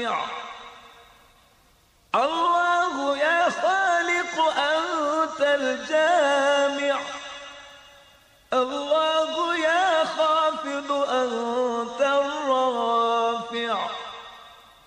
الجامع. الله يا خالق أنت الجامع، الله يا خافض أنت الرافع.